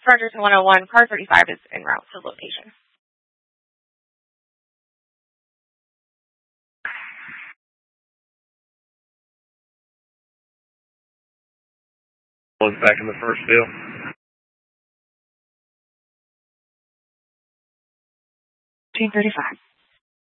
Rogers 101, car 35 is en route to location. Was back in the first field. Team 35.